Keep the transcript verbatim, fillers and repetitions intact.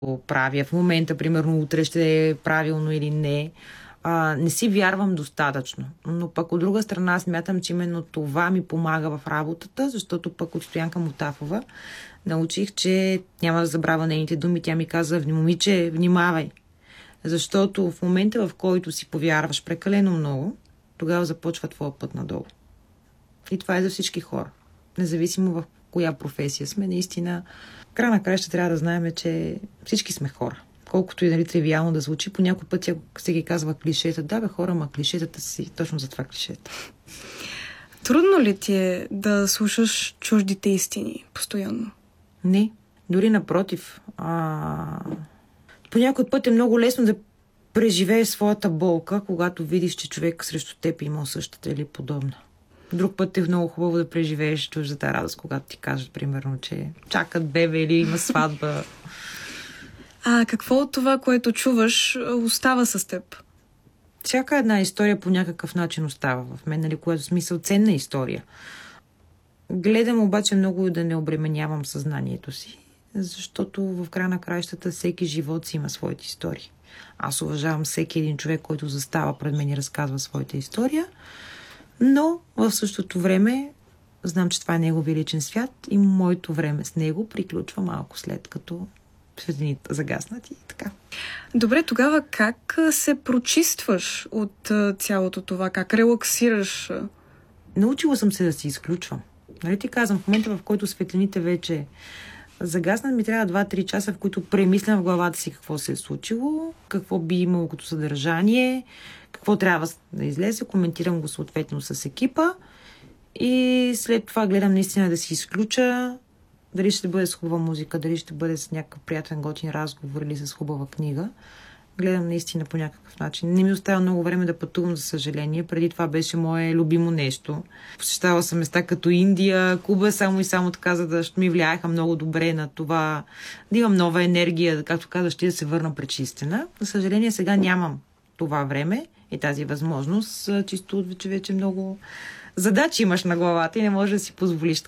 правя в момента, примерно утре ще е правилно или не. А, не си вярвам достатъчно. Но пък от друга страна смятам, че именно това ми помага в работата, защото пък от Стоянка Мутафова научих, че няма да забравя нейните думи. Тя ми каза: момиче, внимавай. Защото в момента, в който си повярваш прекалено много, тогава започва твоя път надолу. И това е за всички хора. Независимо в коя професия сме, наистина, в края на краща трябва да знаем, че всички сме хора. Колкото и нали, тривиално да звучи, по някой път се ги казва клишета. Да, бе, хора, ма клишетата си точно за това клишета. Трудно ли ти е да слушаш чуждите истини постоянно? Не, дори напротив. А... По някой път е много лесно да преживееш своята болка, когато видиш, че човек срещу теб е имал същата или подобна. Друг път е много хубаво да преживееш чуждата радост, когато ти кажат, примерно, че чакат бебе или има сватба. А какво от това, което чуваш, остава с теб? Всяка една история по някакъв начин остава в мен, нали, което смисъл ценна история. Гледам обаче много да не обременявам съзнанието си, защото в края на краищата всеки живот си има своите истории. Аз уважавам всеки един човек, който застава пред мен и разказва своята история, но в същото време знам, че това е негови личен свят и моето време с него приключва малко след като светлините загаснат и така. Добре, тогава как се прочистваш от цялото това? Как релаксираш? Научила съм се да си изключвам. Нали ти казвам, в момента, в който светлините вече загаснат, ми трябва два-три часа, в които премислям в главата си какво се е случило, какво би имало като съдържание, какво трябва да излезе, коментирам го съответно с екипа и след това гледам наистина да си изключа, дали ще бъде с хубава музика, дали ще бъде с някакъв приятен готин разговор или с хубава книга. Гледам наистина по някакъв начин. Не ми остава много време да пътувам, за съжаление. Преди това беше мое любимо нещо. Посещавала съм места като Индия, Куба, само и само така, за да ми влияеха много добре на това да имам нова енергия, както казваш, ще да се върна пречистена. За съжаление, сега нямам това време и тази възможност, чисто от вече, вече много задачи имаш на главата и не можеш да си позволиш